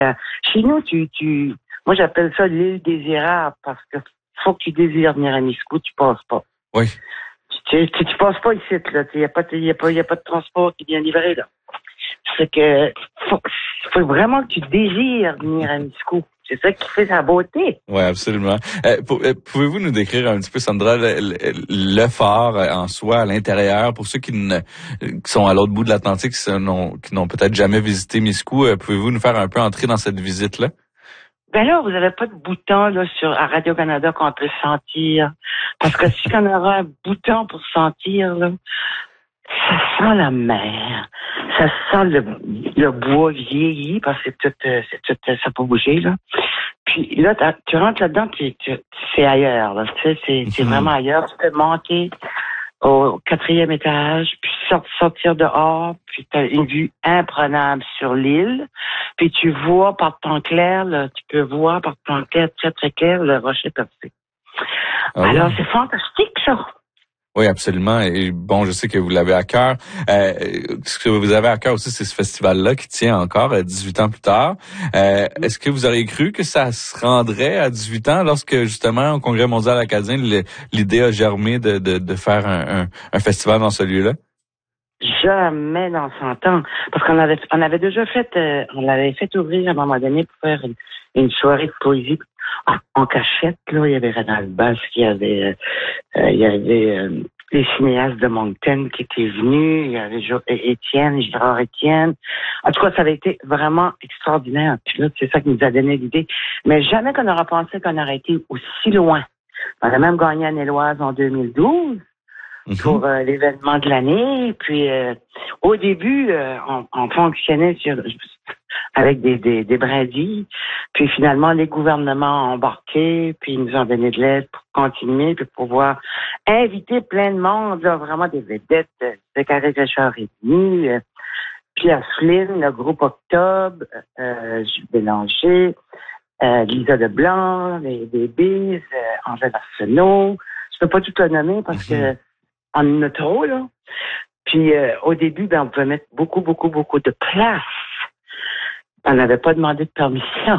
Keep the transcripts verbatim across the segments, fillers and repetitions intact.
Euh, chez nous, tu, tu, moi j'appelle ça l'île désirable parce que faut que tu désires venir à Miscou, tu passes pas. Oui. Tu, tu, tu passes pas ici, là. Il y a pas, il y a pas, il y a pas de transport qui vient livrer, là. C'est que, faut, faut vraiment que tu désires venir à Miscou. C'est ça qui fait sa beauté. Oui, absolument. Euh, pour, euh, pouvez-vous nous décrire un petit peu, Sandra, le, le, le phare en soi, à l'intérieur, pour ceux qui, ne, qui sont à l'autre bout de l'Atlantique, qui n'ont, qui n'ont peut-être jamais visité Miscou, euh, pouvez-vous nous faire un peu entrer dans cette visite-là? Ben là, vous avez pas de bouton là sur à Radio-Canada qu'on peut sentir. Parce que si on aura un bouton pour sentir, là, ça sent la mer. Ça sent le, le bois vieilli, parce que c'est tout, euh, c'est tout, euh, ça peut bouger, là. Puis là, tu rentres là-dedans, puis tu, c'est ailleurs, là. Tu sais, c'est, c'est vraiment ailleurs. Tu peux monter au quatrième étage, puis sortir dehors, puis tu as une vue imprenable sur l'île. Puis tu vois par temps clair, là, tu peux voir par temps clair, très très clair, le rocher percé. Ah Alors, oui. C'est fantastique, ça. Oui, absolument. Et bon, je sais que vous l'avez à cœur. Euh, ce que vous avez à cœur aussi, c'est ce festival-là qui tient encore dix-huit ans plus tard. Euh, est-ce que vous auriez cru que ça se rendrait à dix-huit ans lorsque, justement, au Congrès mondial acadien, l'idée a germé de, de, de faire un, un, un festival dans ce lieu-là? Jamais dans cent ans. Parce qu'on avait, on avait déjà fait, euh, on l'avait fait ouvrir à un moment donné pour faire une, une soirée de poésie en, en cachette. Là, il y avait Renald Basque, il y avait, euh, il y avait euh, les cinéastes de Moncton qui étaient venus, il y avait jo- Étienne, Gérard Étienne. En tout cas, ça avait été vraiment extraordinaire. Puis là, c'est ça qui nous a donné l'idée. Mais jamais qu'on aurait pensé qu'on aurait été aussi loin. On a même gagné à Néloise en deux mille douze. Mm-hmm. Pour euh, l'événement de l'année. Puis euh, au début, euh, on, on fonctionnait sur avec des, des, des brindilles. Puis finalement, les gouvernements ont embarqué, puis ils nous ont donné de l'aide pour continuer, puis pouvoir inviter plein de monde, là, vraiment des vedettes. De Carré Richard est venu, euh, Pierre Flynn, le groupe Octobre, euh, Jules Bélanger, euh, Lisa Leblanc, les Bébés, euh, Angèle Arsenault. Je peux pas tout le nommer parce mm-hmm. que en a trop, là. Puis, euh, au début, ben, on pouvait mettre beaucoup, beaucoup, beaucoup de place. On n'avait pas demandé de permission.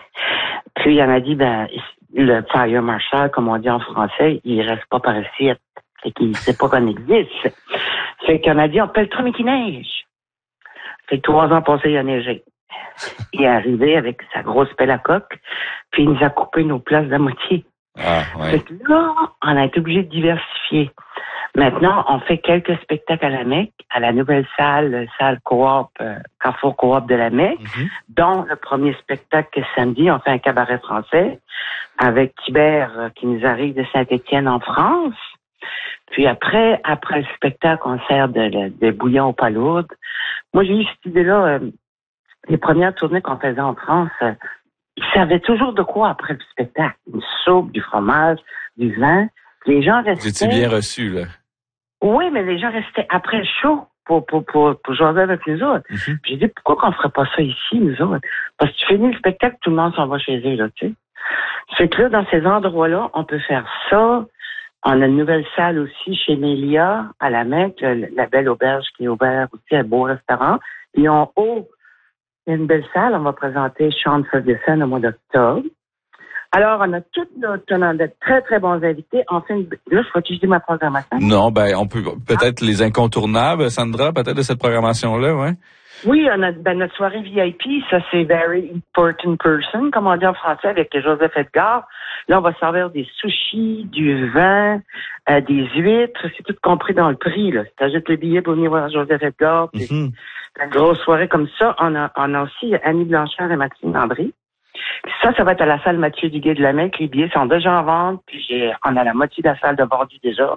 Puis, on a dit, ben, le Fire Marshal, comme on dit en français, il reste pas par ici. Fait qu'il ne sait pas qu'on existe. Fait qu'on a dit, on peut le tromper qui neige. Fait que trois ans passés, il a neigé. Il est arrivé avec sa grosse pelle à coque, puis il nous a coupé nos places de moitié. Ah, ouais. Fait que là, on a été obligé de diversifier. Maintenant, on fait quelques spectacles à la Mecque, à la nouvelle salle, salle coop, euh, Carrefour Coop de la Mecque, mm-hmm. dont le premier spectacle que samedi, on fait un cabaret français avec Thibert euh, qui nous arrive de Saint-Étienne en France. Puis après, après le spectacle, on sert de, de, de bouillon aux palourdes. Moi, j'ai eu cette idée-là, euh, les premières tournées qu'on faisait en France, euh, ils savaient toujours de quoi après le spectacle. Une soupe, du fromage, du vin. Les gens restaient... Vous étiez bien reçus, là. Oui, mais les gens restaient après le show pour, pour, pour, pour jouer avec les autres. Mm-hmm. J'ai dit, pourquoi qu'on ferait pas ça ici, nous autres? Parce que tu finis le spectacle, tout le monde s'en va chez eux, là, tu sais. C'est que là, dans ces endroits-là, on peut faire ça. On a une nouvelle salle aussi chez Mélia, à la Mecque, la Belle Auberge qui est ouverte aussi, un beau restaurant. Et en haut, il y a une belle salle. On va présenter Sean Ferguson au mois d'octobre. Alors, on a toutes nos, on a de très, très bons invités. Enfin, là, je crois que je dis ma programmation. Non, ben, on peut, peut-être ah. les incontournables, Sandra, peut-être de cette programmation-là, ouais. Oui, on a, ben, notre soirée V I P, ça, c'est Very Important Person, comme on dit en français, avec Joseph Edgar. Là, on va servir des sushis, du vin, euh, des huîtres. C'est tout compris dans le prix, là. Si t'ajoutes le billet pour venir voir Joseph Edgar, puis mm-hmm. une grosse soirée comme ça. On a, on a aussi Annie Blanchard et Maxime Landry. Ça, ça va être à la salle Mathieu Duguay de la Mecque. Les billets sont déjà en vente. Puis j'ai, on a la moitié de la salle de vendu déjà.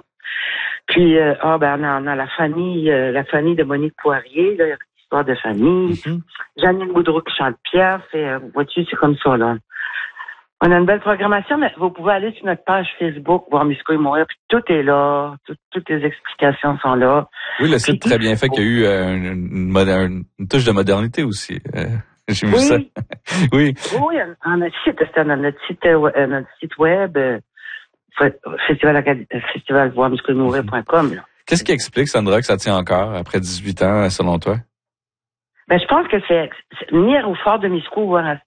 Puis euh, ah ben on a, on a la famille, euh, la famille de Monique Poirier, là, histoire de famille. Mm-hmm. Janine Boudreau qui chante Pierre. C'est, euh, vois-tu, c'est comme ça là. On a une belle programmation, mais vous pouvez aller sur notre page Facebook, voir Miscou et mourir, puis tout est là, tout, toutes les explications sont là. Oui, le site puis, très bien fait, qu'il y a eu euh, une, une, moderne, une touche de modernité aussi. Euh. J'ai vu oui. ça. oui. Oui, on a notre site, c'est notre site, euh, notre site web, euh, festival, festival voir miscou et mourir point com. Qu'est-ce qui explique, Sandra, que ça tient encore après dix-huit ans, selon toi? Ben, je pense que c'est c'est ni au fort de Miscou ou à